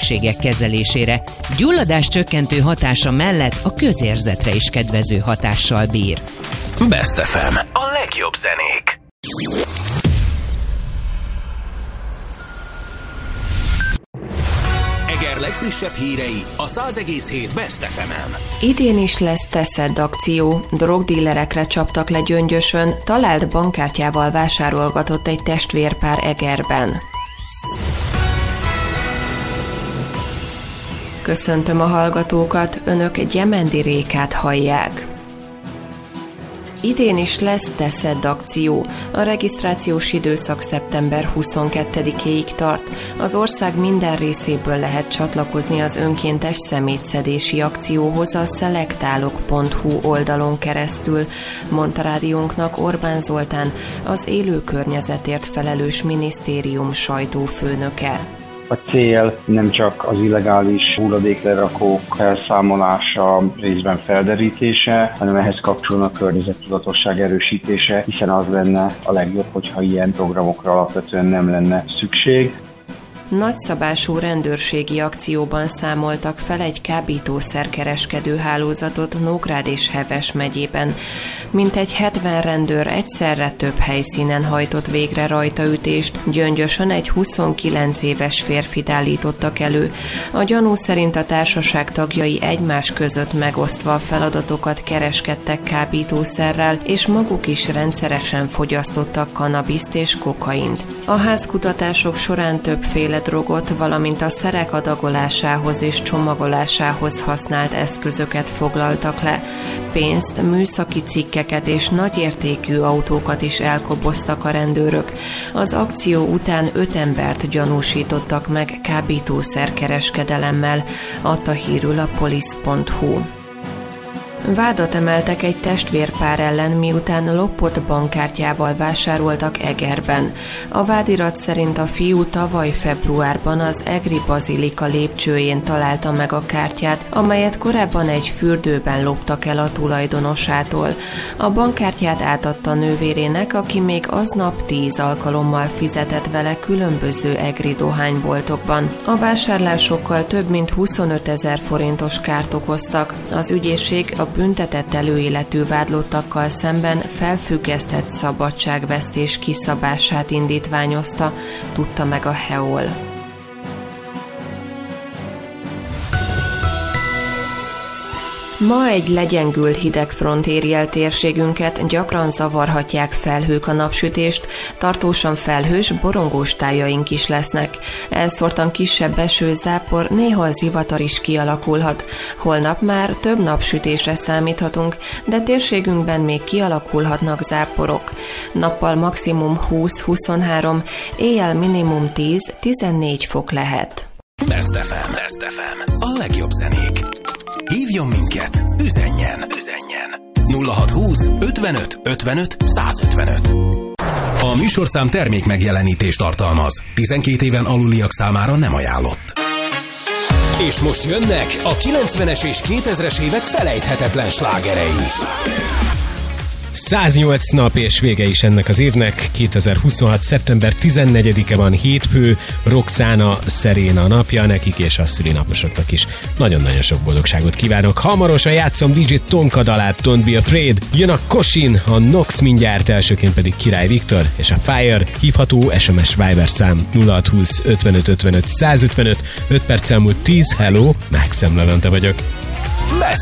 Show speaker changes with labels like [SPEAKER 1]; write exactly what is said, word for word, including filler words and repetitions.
[SPEAKER 1] betegségek kezelésére. Gyulladás csökkentő hatása mellett a közérzetre is kedvező hatással bír.
[SPEAKER 2] Best ef em. A legjobb zenék. Eger legfrissebb hírei a száz egész hét Best ef emen.
[SPEAKER 3] Idén is lesz Teszed akció. Drogdílerekre csaptak le Gyöngyösön, talált bankkártyával vásárolgatott egy testvérpár Egerben. Köszöntöm a hallgatókat, önök Gyemendi Rékát hallják. Idén is lesz Teszed akció. A regisztrációs időszak szeptember huszonkettedikéig tart. Az ország minden részéből lehet csatlakozni az önkéntes szemétszedési akcióhoz a szelektálok pont hu oldalon keresztül, mondta rádiónknak Orbán Zoltán, az élő környezetért felelős minisztérium sajtófőnöke.
[SPEAKER 4] A cél nem csak az illegális hulladéklerakók felszámolása, részben felderítése, hanem ehhez kapcsolódna a környezettudatosság erősítése, hiszen az lenne a legjobb, hogyha ilyen programokra alapvetően nem lenne szükség.
[SPEAKER 3] Nagyszabású rendőrségi akcióban számoltak fel egy kábítószerkereskedő hálózatot Nógrád és Heves megyében. Mintegy hetven rendőr egyszerre több helyszínen hajtott végre rajtaütést, Gyöngyösön egy huszonkilenc éves férfit állítottak elő. A gyanú szerint a társaság tagjai egymás között megosztva a feladatokat kereskedtek kábítószerrel, és maguk is rendszeresen fogyasztottak kannabiszt és kokaint. A házkutatások során többféle drogot, valamint a szerek adagolásához és csomagolásához használt eszközöket foglaltak le. Pénzt, műszaki cikkeket és nagyértékű autókat is elkoboztak a rendőrök. Az akció után öt embert gyanúsítottak meg kábítószerkereskedelemmel, adta hírül a police pont hu. Vádat emeltek egy testvérpár ellen, miután lopott bankkártyával vásároltak Egerben. A vádirat szerint a fiú tavaly februárban az egri bazilika lépcsőjén találta meg a kártyát, amelyet korábban egy fürdőben loptak el a tulajdonosától. A bankkártyát átadta nővérének, aki még aznap tíz alkalommal fizetett vele különböző egri dohányboltokban. A vásárlásokkal több mint huszonötezer forintos kárt okoztak. Az ügyészség a büntetett előéletű vádlottakkal szemben felfüggesztett szabadságvesztés kiszabását indítványozta, tudta meg a hé e o el. Ma egy legyengült hidegfront éri el térségünket, gyakran zavarhatják felhők a napsütést, tartósan felhős, borongós tájaink is lesznek. Elszórtan kisebb esőzápor, néha zivatar is kialakulhat. Holnap már több napsütésre számíthatunk, de térségünkben még kialakulhatnak záporok. Nappal maximum húsz-huszonhárom, éjjel minimum tíz-tizennégy fok lehet.
[SPEAKER 2] Best ef em. Best ef em. A legjobb zenék. Hívjon minket, üzenjen, üzenjen. nulla hatszázhúsz ötvenöt ötvenöt százötvenöt. A műsorszám termék megjelenítést tartalmaz. tizenkét éven aluliak számára nem ajánlott. És most jönnek a kilencvenes és kétezres évek felejthetetlen slágerei.
[SPEAKER 5] száznyolc nap és vége is ennek az évnek. kétezer-huszonhat. szeptember tizennegyedike van, hétfő, Roxana Szeréna napja, nekik és a szülinaposoknak is nagyon-nagyon sok boldogságot kívánok. Hamarosan játszom dé dzsé Tonka dalát, Don't Be Afraid, jön a Kosin, a Nox mindjárt, elsőként pedig Király Viktor és a Fire, hívható es em es Viber szám nulla hatszázhúsz ötvenöt ötvenöt százötvenöt, öt perc elmúlt tíz, hello, Maxim Levente vagyok.